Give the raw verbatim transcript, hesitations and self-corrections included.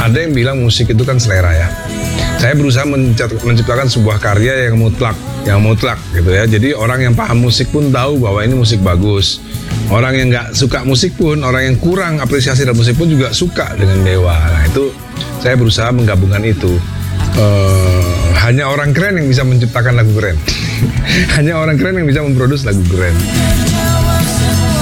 ada yang bilang musik itu kan selera ya. Saya berusaha menciptakan sebuah karya yang mutlak, yang mutlak gitu ya. Jadi orang yang paham musik pun tahu bahwa ini musik bagus. Orang yang nggak suka musik pun, orang yang kurang apresiasi dalam musik pun juga suka dengan Dewa. Nah itu saya berusaha menggabungkan itu. Uh, hanya orang keren yang bisa menciptakan lagu keren. Hanya orang keren yang bisa memproduksi lagu keren.